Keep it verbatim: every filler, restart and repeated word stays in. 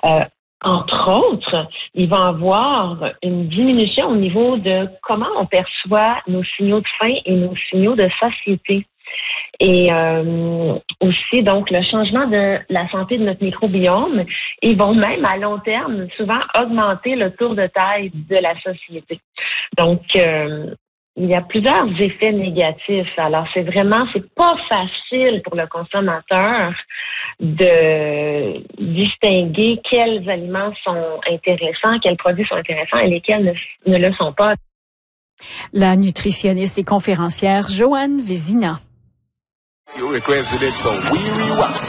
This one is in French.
Euh, entre autres, il va y avoir une diminution au niveau de comment on perçoit nos signaux de faim et nos signaux de satiété. Et euh, aussi, donc, le changement de la santé de notre microbiome, ils vont même, à long terme, souvent augmenter le tour de taille de la société. Donc, euh, il y a plusieurs effets négatifs. Alors, c'est vraiment, c'est pas facile pour le consommateur de distinguer quels aliments sont intéressants, quels produits sont intéressants et lesquels ne, ne le sont pas. La nutritionniste et conférencière Joanne Vézina.